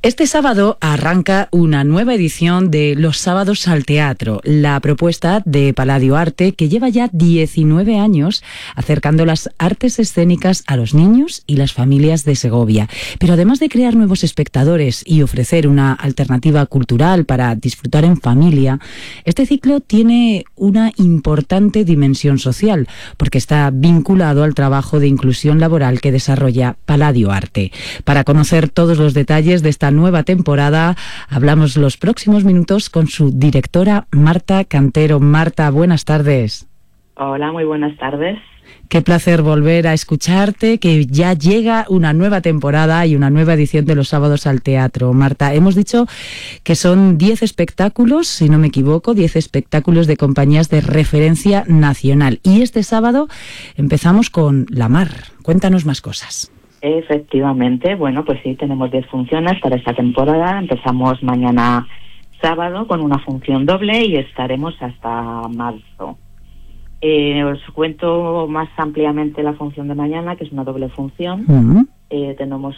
Este sábado arranca una nueva edición de Los Sábados al Teatro, la propuesta de Palladio Arte que lleva ya 19 años acercando las artes escénicas a los niños y las familias de Segovia. Pero además de crear nuevos espectadores y ofrecer una alternativa cultural para disfrutar en familia, este ciclo tiene una importante dimensión social porque está vinculado al trabajo de inclusión laboral que desarrolla Palladio Arte. Para conocer todos los detalles de esta nueva temporada, hablamos los próximos minutos con su directora Marta Cantero. Marta, buenas tardes. Hola, muy buenas tardes. Qué placer volver a escucharte, que ya llega una nueva temporada y una nueva edición de Los Sábados al Teatro. Marta, hemos dicho que son 10 espectáculos, si no me equivoco, 10 espectáculos de compañías de referencia nacional. Y este sábado empezamos con La Mar. Cuéntanos más cosas. Efectivamente, bueno, pues sí, tenemos 10 funciones para esta temporada. Empezamos mañana sábado con una función doble y estaremos hasta marzo. Os cuento más ampliamente la función de mañana, que es una doble función. Tenemos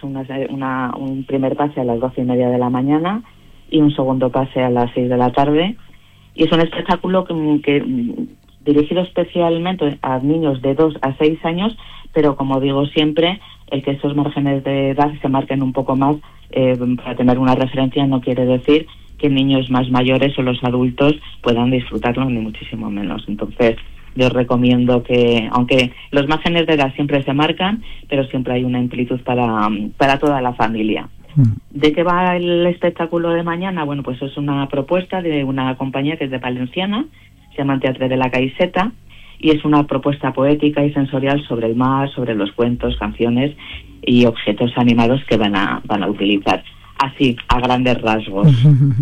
un primer pase a las 12:30 de la mañana y un segundo pase a las 6 de la tarde. Y es un espectáculo que dirigido especialmente a niños de 2 a 6 años, pero como digo siempre, el que esos márgenes de edad se marquen un poco más para tener una referencia no quiere decir que niños más mayores o los adultos puedan disfrutarlo, ni muchísimo menos. Entonces, yo os recomiendo que, aunque los márgenes de edad siempre se marcan, pero siempre hay una amplitud para toda la familia. ¿De qué va el espectáculo de mañana? Bueno, pues es una propuesta de una compañía que es de Valenciana, se llama Teatre de la Caixeta, y es una propuesta poética y sensorial sobre el mar, sobre los cuentos, canciones y objetos animados que van a utilizar. Así, a grandes rasgos.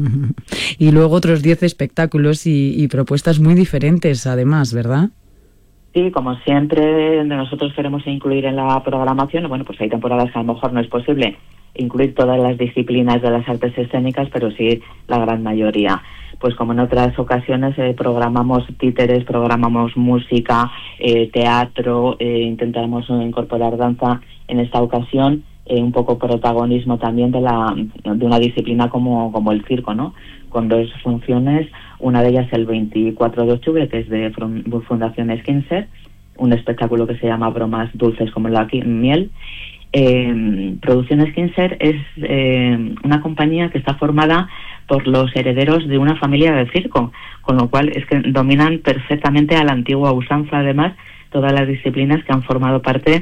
Y luego otros 10 espectáculos y propuestas muy diferentes, además, ¿verdad? Sí, como siempre, nosotros queremos incluir en la programación, bueno, pues hay temporadas que a lo mejor no es posible incluir todas las disciplinas de las artes escénicas, pero sí la gran mayoría. Pues como en otras ocasiones programamos títeres, programamos música, teatro, intentamos incorporar danza en esta ocasión, un poco protagonismo también de una disciplina como el circo, ¿no? Con 2 funciones, una de ellas el 24 de octubre, que es de Fundación Skinser, un espectáculo que se llama Bromas dulces como la miel. Producción Skinser es una compañía que está formada por los herederos de una familia de circo, con lo cual es que dominan perfectamente a la antigua usanza, además, todas las disciplinas que han formado parte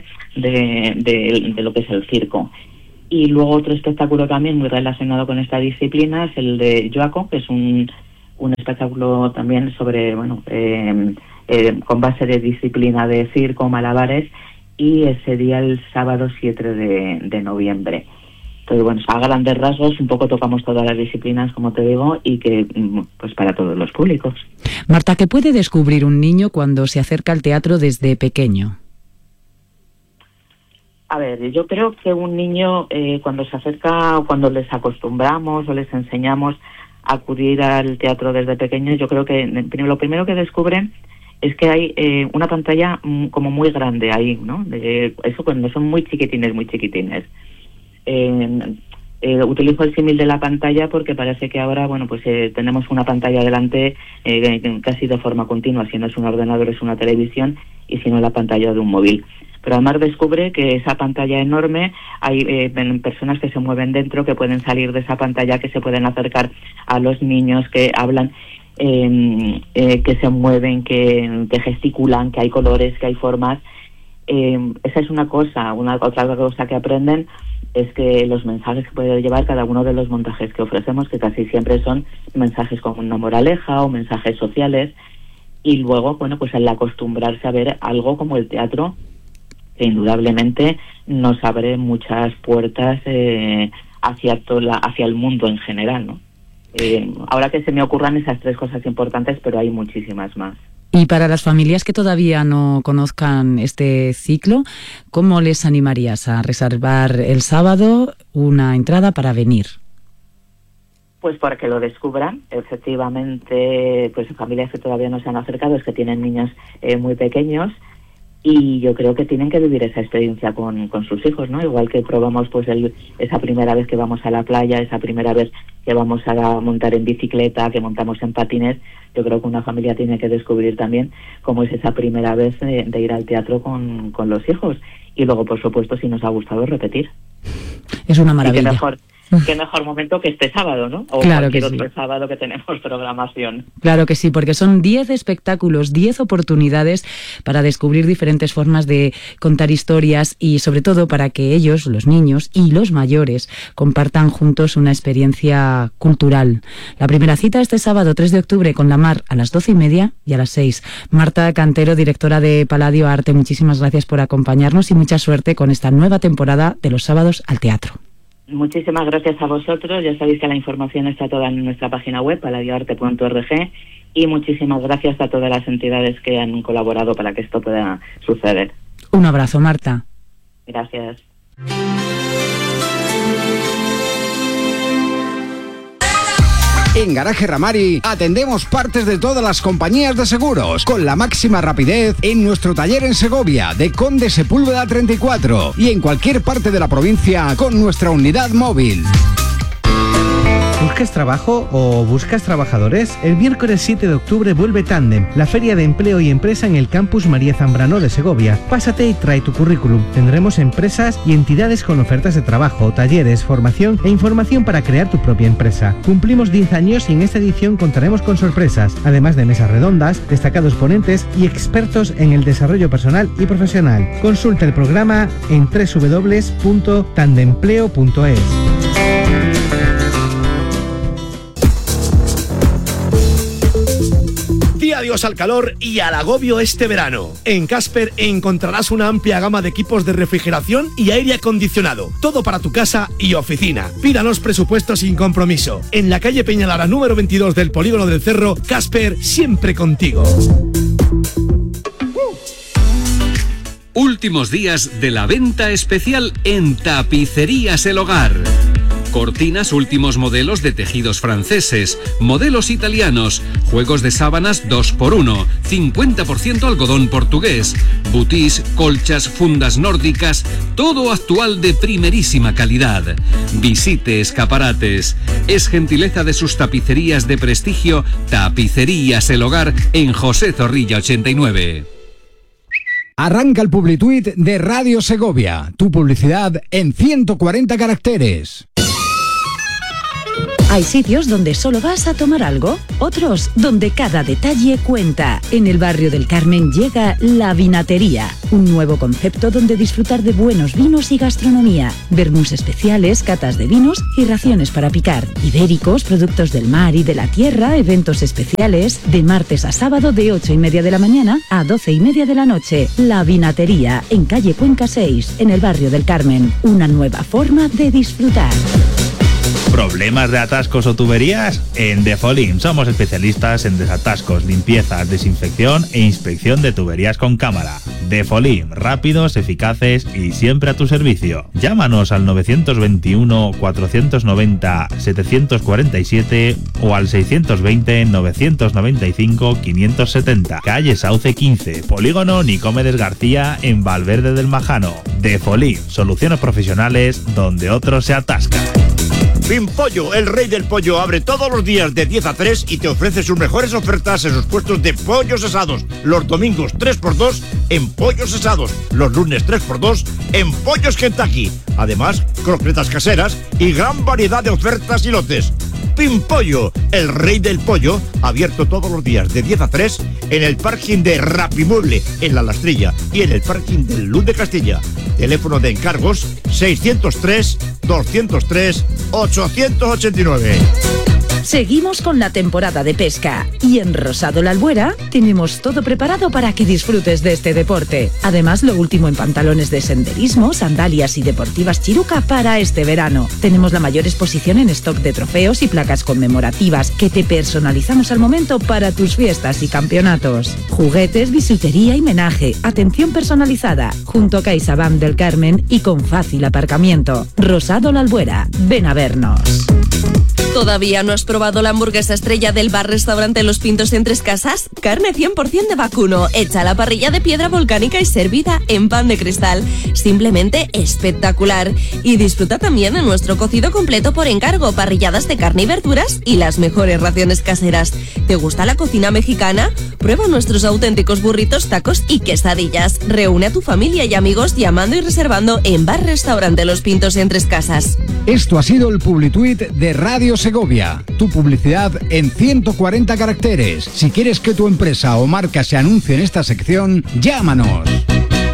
de lo que es el circo. Y luego otro espectáculo también muy relacionado con esta disciplina es el de Joaco, que es un espectáculo también sobre, con base de disciplina de circo, malabares, y ese día el sábado 7 de noviembre. Entonces, bueno, a grandes rasgos un poco tocamos todas las disciplinas, como te digo, y que pues para todos los públicos. Marta, ¿qué puede descubrir un niño cuando se acerca al teatro desde pequeño? A ver, yo creo que un niño cuando se acerca, o cuando les acostumbramos o les enseñamos a acudir al teatro desde pequeño, yo creo que lo primero que descubren es que hay una pantalla como muy grande ahí, ¿no? Eso cuando son muy chiquitines. Utilizo el símil de la pantalla porque parece que ahora, tenemos una pantalla delante casi de forma continua. Si no es un ordenador, es una televisión, y si no, la pantalla de un móvil. Pero además descubre que esa pantalla enorme, hay personas que se mueven dentro, que pueden salir de esa pantalla, que se pueden acercar a los niños, que hablan, que se mueven, que gesticulan, que hay colores, que hay formas. Esa es una cosa. Otra cosa que aprenden es que los mensajes que puede llevar cada uno de los montajes que ofrecemos, que casi siempre son mensajes con una moraleja o mensajes sociales, y luego, pues el acostumbrarse a ver algo como el teatro, que indudablemente nos abre muchas puertas hacia el mundo en general, ¿no? Ahora que se me ocurran esas 3 cosas importantes, pero hay muchísimas más. Y para las familias que todavía no conozcan este ciclo, ¿cómo les animarías a reservar el sábado una entrada para venir? Pues para que lo descubran. Efectivamente, pues familias que todavía no se han acercado, es que tienen niños muy pequeños, y yo creo que tienen que vivir esa experiencia con sus hijos, ¿no? Igual que probamos pues esa primera vez que vamos a la playa, esa primera vez que vamos a montar en bicicleta, que montamos en patines. Yo creo que una familia tiene que descubrir también cómo es esa primera vez de ir al teatro con los hijos. Y luego, por supuesto, si nos ha gustado, repetir. Es una maravilla. Qué mejor momento que este sábado, ¿no? O claro, cualquier otro sábado que tenemos programación. Claro que sí, porque son 10 espectáculos, 10 oportunidades para descubrir diferentes formas de contar historias y sobre todo para que ellos, los niños y los mayores, compartan juntos una experiencia cultural. La primera cita este sábado 3 de octubre con la Mar a las 12:30 y a las 6. Marta Cantero, directora de Palladio Arte, muchísimas gracias por acompañarnos y mucha suerte con esta nueva temporada de los sábados al teatro. Muchísimas gracias a vosotros. Ya sabéis que la información está toda en nuestra página web, palladioarte.org, y muchísimas gracias a todas las entidades que han colaborado para que esto pueda suceder. Un abrazo, Marta. Gracias. En Garaje Ramari atendemos partes de todas las compañías de seguros con la máxima rapidez en nuestro taller en Segovia de Conde Sepúlveda 34 y en cualquier parte de la provincia con nuestra unidad móvil. ¿Buscas trabajo o buscas trabajadores? El miércoles 7 de octubre vuelve Tándem, la feria de empleo y empresa en el campus María Zambrano de Segovia. Pásate y trae tu currículum. Tendremos empresas y entidades con ofertas de trabajo, talleres, formación e información para crear tu propia empresa. Cumplimos 10 años y en esta edición contaremos con sorpresas, además de mesas redondas, destacados ponentes y expertos en el desarrollo personal y profesional. Consulta el programa en www.tandempleo.es. Di adiós al calor y al agobio este verano. En Casper encontrarás una amplia gama de equipos de refrigeración y aire acondicionado. Todo para tu casa y oficina. Pídanos presupuestos sin compromiso. En la calle Peñalara número 22 del Polígono del Cerro, Casper, siempre contigo. Últimos días de la venta especial en Tapicerías El Hogar. Cortinas últimos modelos de tejidos franceses, modelos italianos, juegos de sábanas 2x1, 50% algodón portugués, butís, colchas, fundas nórdicas, todo actual de primerísima calidad. Visite escaparates. Es gentileza de sus tapicerías de prestigio, Tapicerías El Hogar, en José Zorrilla 89. Arranca el Publituit de Radio Segovia. Tu publicidad en 140 caracteres. Hay sitios donde solo vas a tomar algo, otros donde cada detalle cuenta. En el barrio del Carmen llega La Vinatería, un nuevo concepto donde disfrutar de buenos vinos y gastronomía, vermús especiales, catas de vinos y raciones para picar, ibéricos, productos del mar y de la tierra, eventos especiales, de martes a sábado de 8:30 de la mañana a 12:30 de la noche. La Vinatería, en calle Cuenca 6, en el barrio del Carmen. Una nueva forma de disfrutar. ¿Problemas de atascos o tuberías? En Defolim somos especialistas en desatascos, limpiezas, desinfección e inspección de tuberías con cámara. Defolim, rápidos, eficaces y siempre a tu servicio. Llámanos al 921 490 747 o al 620 995 570. Calle Sauce 15, Polígono Nicomedes García, en Valverde del Majano. Defolim, soluciones profesionales donde otros se atascan. Pimpollo, el rey del pollo, abre todos los días de 10 a 3 y te ofrece sus mejores ofertas en sus puestos de pollos asados. Los domingos 3x2 en pollos asados. Los lunes 3x2 en pollos Kentucky. Además, croquetas caseras y gran variedad de ofertas y lotes. Pimpollo, el rey del pollo, abierto todos los días de 10 a 3 en el parking de Rapimueble, en La Lastrilla, y en el parking del Luz de Castilla. Teléfono de encargos 603 203 889. Seguimos con la temporada de pesca y en Rosado La Albuera tenemos todo preparado para que disfrutes de este deporte. Además, lo último en pantalones de senderismo, sandalias y deportivas Chiruca para este verano. Tenemos la mayor exposición en stock de trofeos y placas conmemorativas que te personalizamos al momento para tus fiestas y campeonatos. Juguetes, bisutería y menaje, atención personalizada, junto a CaixaBank del Carmen y con fácil aparcamiento. Rosado La Albuera, ven a vernos. ¿Todavía no has probado la hamburguesa estrella del bar-restaurante Los Pintos en Tres Casas? Carne 100% de vacuno, hecha a la parrilla de piedra volcánica y servida en pan de cristal. Simplemente espectacular. Y disfruta también de nuestro cocido completo por encargo, parrilladas de carne y verduras y las mejores raciones caseras. ¿Te gusta la cocina mexicana? Prueba nuestros auténticos burritos, tacos y quesadillas. Reúne a tu familia y amigos llamando y reservando en bar-restaurante Los Pintos en Tres Casas. Esto ha sido el Publituit de Radio Segovia. Tu publicidad en 140 caracteres. Si quieres que tu empresa o marca se anuncie en esta sección, llámanos.